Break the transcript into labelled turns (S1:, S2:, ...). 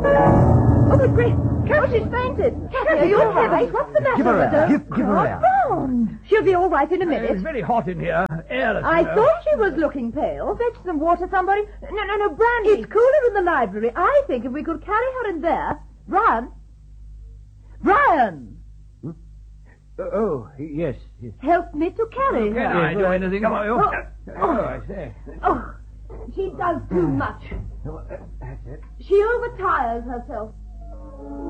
S1: Oh, good grief. Kathy, she's fainted. Kathy, are you all right? What's the matter
S2: Give her
S1: with her?
S2: air. Give her air.
S1: Bound. She'll be all right in a minute.
S3: It's very hot in here. Airless.
S1: I thought she was looking pale. Fetch some water, somebody. No, brandy. It's cooler in the library. I think if we could carry her in there... Brian!
S2: Oh, yes.
S1: Help me to carry
S3: Can
S1: her.
S3: I do anything for you?
S2: I say.
S1: Oh, she does too much.
S2: That's it.
S1: She overtires herself.